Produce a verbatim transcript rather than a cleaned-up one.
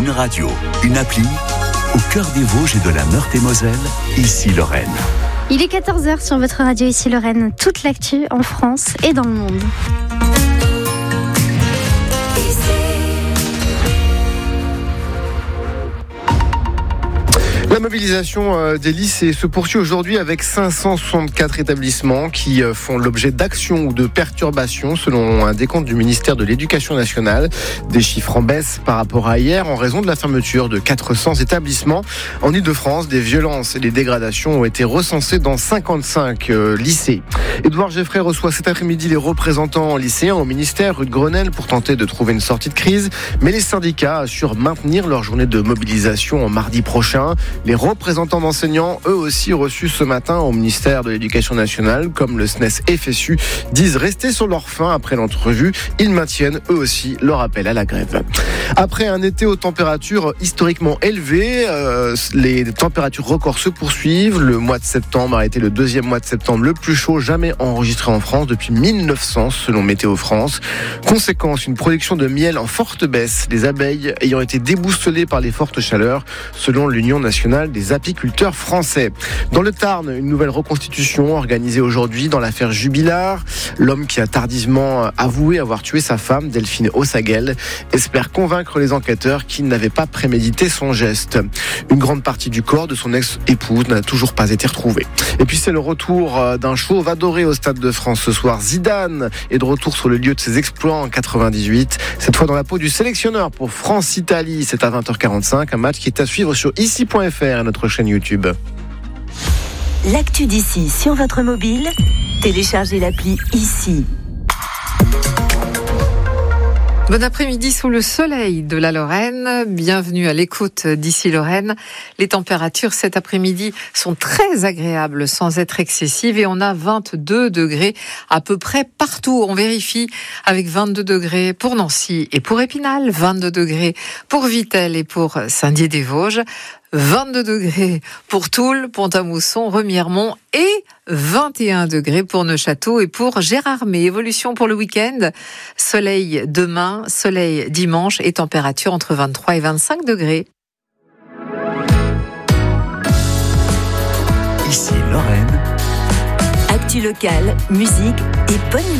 Une radio, une appli, au cœur des Vosges et de la Meurthe-et-Moselle, ici Lorraine. Il est quatorze heures sur votre radio ici Lorraine. Toute l'actu en France et dans le monde. La mobilisation des lycées se poursuit aujourd'hui avec cinq cent soixante-quatre établissements qui font l'objet d'actions ou de perturbations selon un décompte du ministère de l'Éducation nationale. Des chiffres en baisse par rapport à hier en raison de la fermeture de quatre cents établissements. En Ile-de-France, des violences et des dégradations ont été recensées dans cinquante-cinq lycées. Édouard Geffray reçoit cet après-midi les représentants lycéens au ministère rue de Grenelle pour tenter de trouver une sortie de crise. Mais les syndicats assurent maintenir leur journée de mobilisation en mardi prochain. Les représentants d'enseignants, eux aussi reçus ce matin au ministère de l'Éducation nationale, comme le S N E S F S U, disent rester sur leur faim après l'entrevue. Ils maintiennent eux aussi leur appel à la grève. Après un été aux températures historiquement élevées, euh, les températures records se poursuivent. Le mois de septembre a été le deuxième mois de septembre le plus chaud jamais enregistré en France depuis mille neuf cents selon Météo France. Conséquence, une production de miel en forte baisse, les abeilles ayant été déboussolées par les fortes chaleurs selon l'Union nationale des apiculteurs français. Dans le Tarn, une nouvelle reconstitution organisée aujourd'hui dans l'affaire Jubilard. L'homme qui a tardivement avoué avoir tué sa femme, Delphine Ossaguel, espère convaincre les enquêteurs qu'il n'avait pas prémédité son geste. Une grande partie du corps de son ex-épouse n'a toujours pas été retrouvée. Et puis c'est le retour d'un chauve adoré au Stade de France ce soir. Zidane est de retour sur le lieu de ses exploits en quatre-vingt-dix-huit. Cette fois dans la peau du sélectionneur pour France-Italie. C'est à vingt heures quarante-cinq, un match qui est à suivre sur ici point f r et notre chaîne YouTube. L'actu d'ici sur votre mobile, téléchargez l'appli ici. Bon après-midi sous le soleil de la Lorraine. Bienvenue à l'écoute d'ici Lorraine. Les températures cet après-midi sont très agréables sans être excessives et on a vingt-deux degrés à peu près partout. On vérifie avec vingt-deux degrés pour Nancy et pour Épinal, vingt-deux degrés pour Vittel et pour Saint-Dié-des-Vosges, vingt-deux degrés pour Toul, Pont-à-Mousson, Remiremont et vingt et un degrés pour Neufchâteau et pour Gérardmer. Évolution pour le week-end, soleil demain, soleil dimanche et température entre vingt-trois et vingt-cinq degrés. Ici Lorraine. Actu locale, musique et bonne